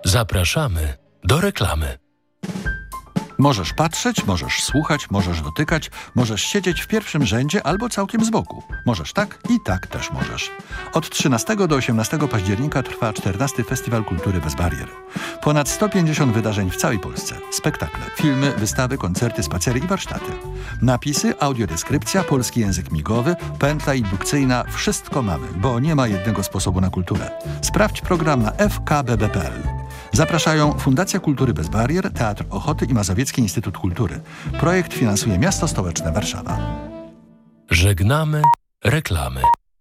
Zapraszamy do reklamy. Możesz patrzeć, możesz słuchać, możesz dotykać, możesz siedzieć w pierwszym rzędzie albo całkiem z boku. Możesz tak i tak też możesz. Od 13 do 18 października trwa 14. Festiwal Kultury Bez Barier. Ponad 150 wydarzeń w całej Polsce. Spektakle, filmy, wystawy, koncerty, spacery i warsztaty. Napisy, audiodeskrypcja, polski język migowy, pętla indukcyjna. Wszystko mamy, bo nie ma jednego sposobu na kulturę. Sprawdź program na fkbb.pl. Zapraszają Fundacja Kultury Bez Barier, Teatr Ochoty i Mazowiecki Instytut Kultury. Projekt finansuje Miasto Stołeczne Warszawa. Żegnamy reklamy.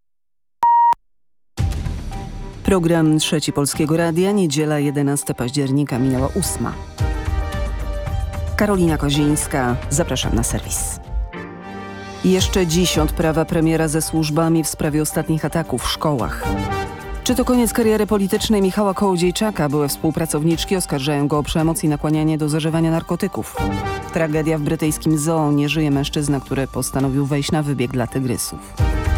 Program Trzeci Polskiego Radia, niedziela 11 października, minęła 8. Karolina Kozińska, zapraszam na serwis. Jeszcze dziś odprawa premiera ze służbami w sprawie ostatnich ataków w szkołach. Czy to koniec kariery politycznej Michała Kołodziejczaka? Były współpracowniczki oskarżają go o przemoc i nakłanianie do zażywania narkotyków. Tragedia w brytyjskim zoo. Nie żyje mężczyzna, który postanowił wejść na wybieg dla tygrysów.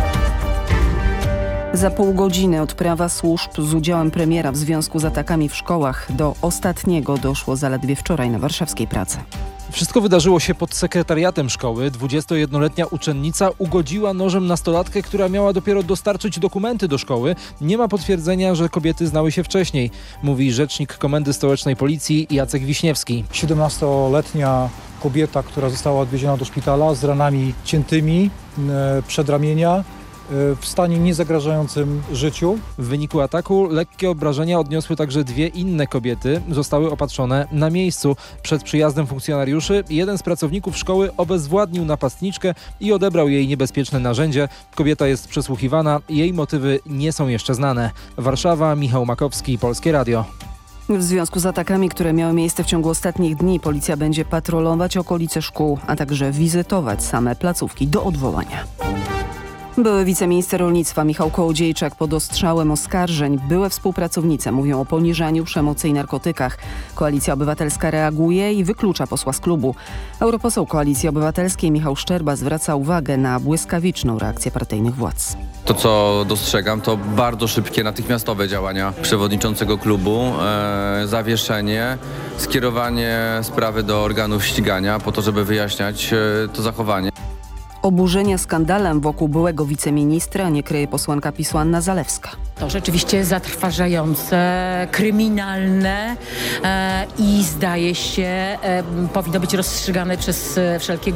Za pół godziny odprawa służb z udziałem premiera w związku z atakami w szkołach. Do ostatniego doszło zaledwie wczoraj na warszawskiej Pracy. Wszystko wydarzyło się pod sekretariatem szkoły. 21-letnia uczennica ugodziła nożem nastolatkę, która miała dopiero dostarczyć dokumenty do szkoły. Nie ma potwierdzenia, że kobiety znały się wcześniej, mówi rzecznik Komendy Stołecznej Policji Jacek Wiśniewski. 17-letnia kobieta, która została odwieziona do szpitala z ranami ciętymi przedramienia, w stanie niezagrażającym życiu. W wyniku ataku lekkie obrażenia odniosły także dwie inne kobiety. Zostały opatrzone na miejscu. Przed przyjazdem funkcjonariuszy jeden z pracowników szkoły obezwładnił napastniczkę i odebrał jej niebezpieczne narzędzie. Kobieta jest przesłuchiwana. Jej motywy nie są jeszcze znane. Warszawa, Michał Makowski, Polskie Radio. W związku z atakami, które miały miejsce w ciągu ostatnich dni, policja będzie patrolować okolice szkół, a także wizytować same placówki do odwołania. Były wiceminister rolnictwa Michał Kołodziejczak pod ostrzałem oskarżeń. Były współpracownice mówią o poniżaniu, przemocy i narkotykach. Koalicja Obywatelska reaguje i wyklucza posła z klubu. Europoseł Koalicji Obywatelskiej Michał Szczerba zwraca uwagę na błyskawiczną reakcję partyjnych władz. To, co dostrzegam, to bardzo szybkie, natychmiastowe działania przewodniczącego klubu, zawieszenie, skierowanie sprawy do organów ścigania po to, żeby wyjaśniać to zachowanie. Oburzenia skandalem wokół byłego wiceministra nie kryje posłanka PiS-u Anna Zalewska. To rzeczywiście zatrważające, kryminalne i zdaje się powinno być rozstrzygane przez wszelkiego